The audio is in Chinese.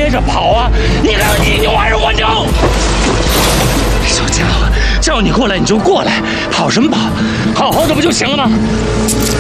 接着跑啊！你看你牛还是我牛？小家伙，叫你过来你就过来，跑什么跑？好好的不就行了吗？